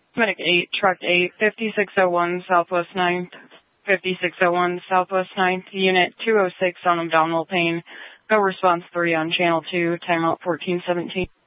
Medic 8, Truck 8, 5601 Southwest 9th, 5601 Southwest 9th, Unit 206 on abdominal pain. No response 3 on Channel 2, timeout 1417.